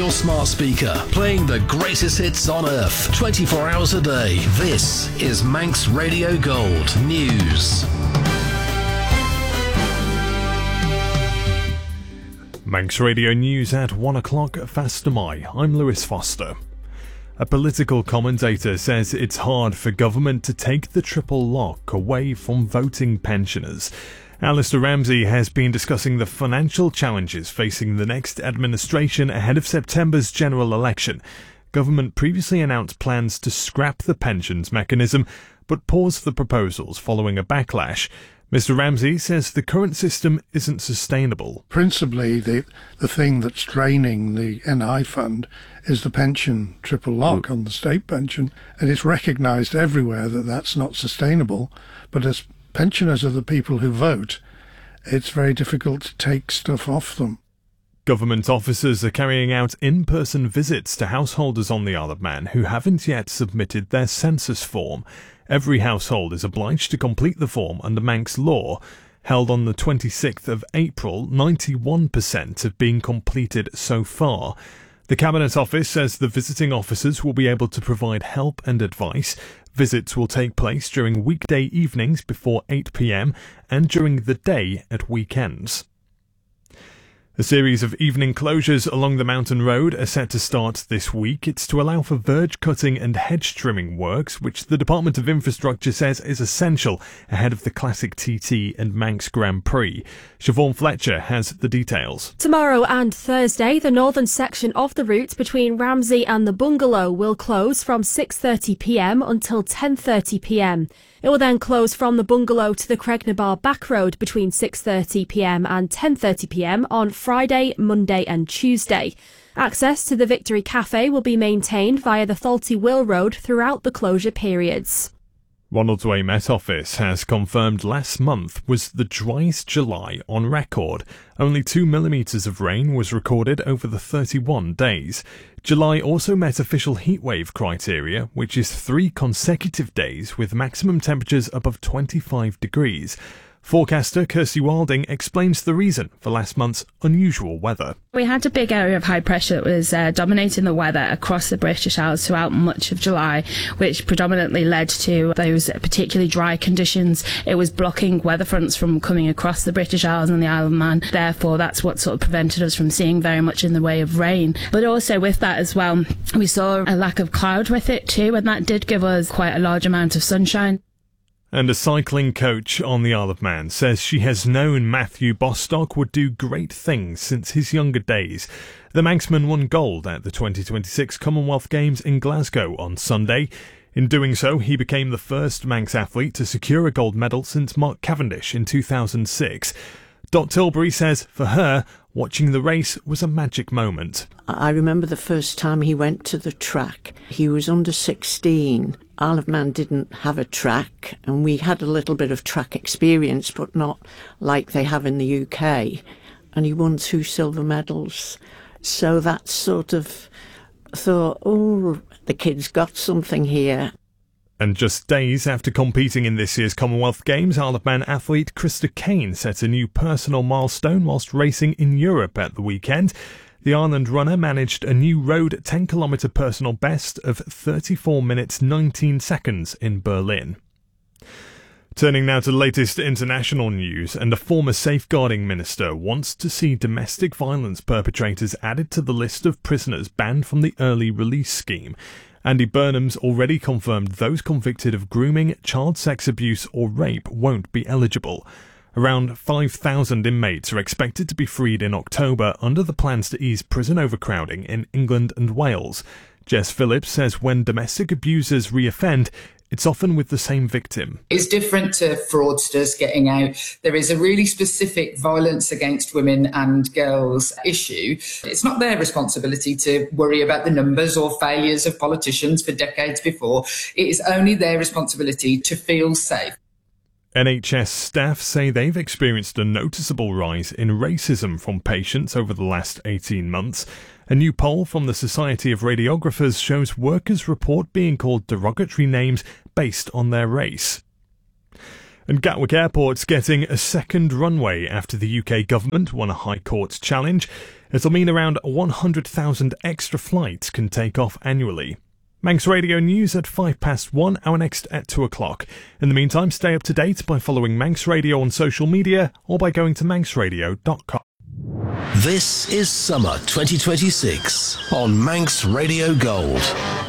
your smart speaker, playing the greatest hits on earth, 24 hours a day. This is Manx Radio Gold News. Manx Radio News at 1 o'clock, Fastamai. I'm Lewis Foster. A political commentator says it's hard for government to take the triple lock away from voting pensioners. Alistair Ramsey has been discussing the financial challenges facing the next administration ahead of September's general election. Government previously announced plans to scrap the pensions mechanism, but paused the proposals following a backlash. Mr. Ramsey says the current system isn't sustainable. Principally, the thing that's draining the NI fund is the pension triple lock on the state pension, and it's recognised everywhere that that's not sustainable. But as pensioners are the people who vote, it's very difficult to take stuff off them. Government officers are carrying out in-person visits to householders on the Isle of Man who haven't yet submitted their census form. Every household is obliged to complete the form under Manx law. Held on the 26th of April, 91% have been completed so far. The Cabinet Office says the visiting officers will be able to provide help and advice. Visits will take place during weekday evenings before 8 p.m. and during the day at weekends. A series of evening closures along the mountain road are set to start this week. It's to allow for verge cutting and hedge trimming works, which the Department of Infrastructure says is essential ahead of the Classic TT and Manx Grand Prix. Siobhan Fletcher has the details. Tomorrow and Thursday, the northern section of the route between Ramsey and the Bungalow will close from 6:30 p.m. until 10:30 p.m. It will then close from the Bungalow to the Cregnabar back road between 6:30 p.m. and 10:30 p.m. on Friday, Monday and Tuesday. Access to the Victory Cafe will be maintained via the Thalty Will Road throughout the closure periods. Ronaldsway Met Office has confirmed last month was the driest July on record. Only 2 millimetres of rain was recorded over the 31 days. July also met official heatwave criteria, which is 3 consecutive days with maximum temperatures above 25 degrees. Forecaster Kirsty Wilding explains the reason for last month's unusual weather. We had a big area of high pressure that was dominating the weather across the British Isles throughout much of July, which predominantly led to those particularly dry conditions. It was blocking weather fronts from coming across the British Isles and the Isle of Man. Therefore, that's what sort of prevented us from seeing very much in the way of rain. But also with that as well, we saw a lack of cloud with it too, and that did give us quite a large amount of sunshine. And a cycling coach on the Isle of Man says she has known Matthew Bostock would do great things since his younger days. The Manxman won gold at the 2026 Commonwealth Games in Glasgow on Sunday. In doing so, he became the first Manx athlete to secure a gold medal since Mark Cavendish in 2006. Dot Tilbury says, for her, watching the race was a magic moment. I remember the first time he went to the track. He was under 16. Isle of Man didn't have a track, and we had a little bit of track experience, but not like they have in the UK. And he won 2 silver medals. So that sort of thought, oh, the kid's got something here. And just days after competing in this year's Commonwealth Games, Isle of Man athlete Krista Kane set a new personal milestone whilst racing in Europe at the weekend. The Ireland runner managed a new road 10-kilometre personal best of 34 minutes 19 seconds in Berlin. Turning now to the latest international news, and a former safeguarding minister wants to see domestic violence perpetrators added to the list of prisoners banned from the early release scheme. Andy Burnham's already confirmed those convicted of grooming, child sex abuse or rape won't be eligible. Around 5,000 inmates are expected to be freed in October under the plans to ease prison overcrowding in England and Wales. Jess Phillips says when domestic abusers reoffend, it's often with the same victim. It's different to fraudsters getting out. There is a really specific violence against women and girls issue. It's not their responsibility to worry about the numbers or failures of politicians for decades before. It is only their responsibility to feel safe. NHS staff say they've experienced a noticeable rise in racism from patients over the last 18 months. A new poll from the Society of Radiographers shows workers report being called derogatory names based on their race. And Gatwick Airport's getting a second runway after the UK government won a High Court challenge. It'll mean around 100,000 extra flights can take off annually. Manx Radio News at 1:05, our next at 2 o'clock. In the meantime, stay up to date by following Manx Radio on social media or by going to manxradio.com. This is Summer 2026 on Manx Radio Gold.